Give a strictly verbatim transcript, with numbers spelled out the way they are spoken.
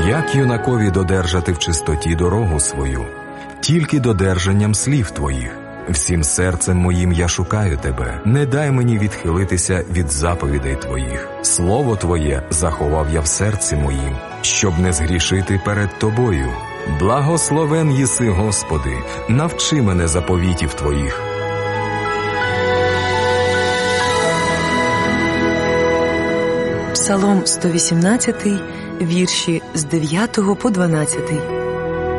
Як юнакові додержати в чистоті дорогу свою? Тільки додержанням слів Твоїх. Всім серцем моїм я шукаю Тебе. Не дай мені відхилитися від заповідей Твоїх. Слово Твоє заховав я в серці моїм, щоб не згрішити перед Тобою. Благословен єси, Господи, навчи мене заповітів Твоїх. Псалом сто вісімнадцятий, вірші з дев'ятого по дванадцятий.